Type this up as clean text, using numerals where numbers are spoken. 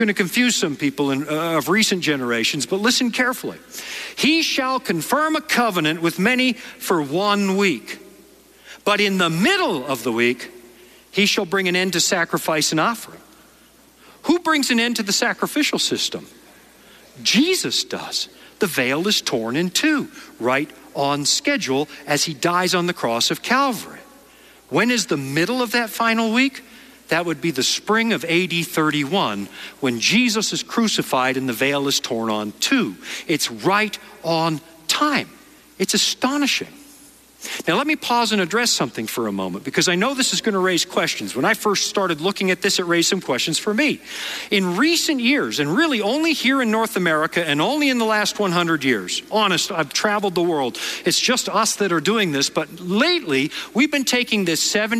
going to confuse some people of recent generations, but listen carefully. He shall confirm a covenant with many for 1 week. But in the middle of the week, he shall bring an end to sacrifice and offering. Who brings an end to the sacrificial system? Jesus does. The veil is torn in two, right on schedule as he dies on the cross of Calvary. When is the middle of that final week? That would be the spring of AD 31, when Jesus is crucified and the veil is torn on two. It's right on time. It's astonishing. Now let me pause and address something for a moment, because I know this is going to raise questions. When I first started looking at this, it raised some questions for me. In recent years, and really only here in North America and only in the last 100 years, honest, I've traveled the world. It's just us that are doing this, but lately we've been taking this 70